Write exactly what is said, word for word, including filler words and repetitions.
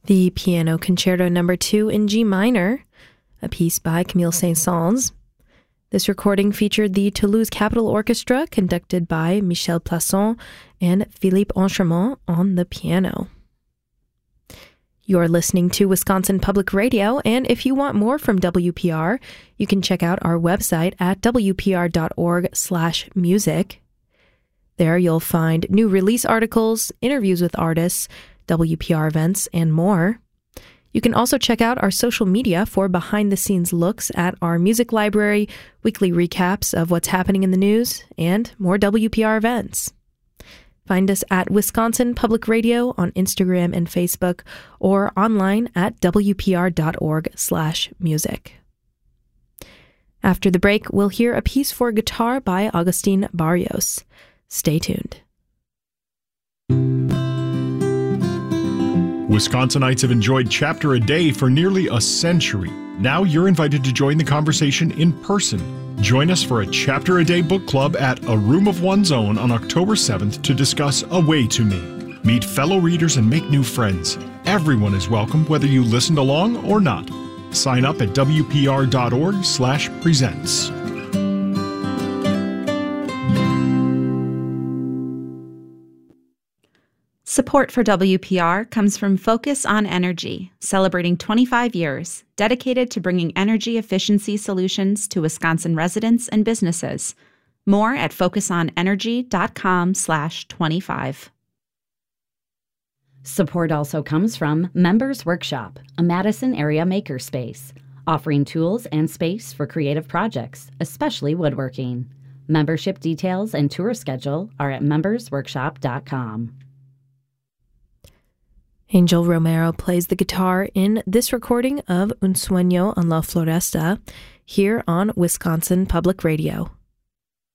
The Piano Concerto Number two in G minor, a piece by Camille Saint-Saëns. This recording featured the Toulouse Capitol Orchestra, conducted by Michel Plasson and Philippe Anchermont on the piano. You're listening to Wisconsin Public Radio, and if you want more from W P R, you can check out our website at w p r dot org slash music. There you'll find new release articles, interviews with artists, W P R events, and more. You can also check out our social media for behind-the-scenes looks at our music library, weekly recaps of what's happening in the news, and more W P R events. Find us at Wisconsin Public Radio on Instagram and Facebook, or online at w p r dot org slash music. After the break, we'll hear a piece for guitar by Agustin Barrios. Stay tuned. Wisconsinites have enjoyed Chapter a Day for nearly a century. Now you're invited to join the conversation in person. Join us for a Chapter a Day book club at A Room of One's Own on October seventh to discuss A Way to Me. Meet fellow readers and make new friends. Everyone is welcome, whether you listened along or not. Sign up at w p r dot org slash presents. Support for W P R comes from Focus on Energy, celebrating twenty-five years, dedicated to bringing energy efficiency solutions to Wisconsin residents and businesses. More at focus on energy dot com slash twenty-five. Support also comes from Members Workshop, a Madison area makerspace, offering tools and space for creative projects, especially woodworking. Membership details and tour schedule are at members workshop dot com. Angel Romero plays the guitar in this recording of Un Sueño en la Floresta here on Wisconsin Public Radio.